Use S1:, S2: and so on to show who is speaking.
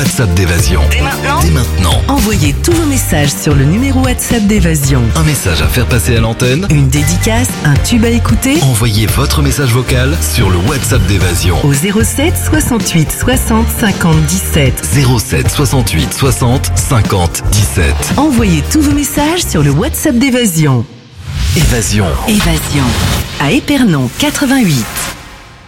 S1: WhatsApp d'Évasion. Dès maintenant.
S2: Envoyez tous vos messages sur le numéro WhatsApp d'Évasion.
S1: Un message à faire passer à l'antenne.
S2: Une dédicace, un tube à écouter.
S1: Envoyez votre message vocal sur le WhatsApp d'Évasion.
S2: Au 07 68 60 50 17.
S1: 07 68 60 50 17.
S2: Envoyez tous vos messages sur le WhatsApp d'Évasion.
S1: Évasion.
S2: À Épernon 88.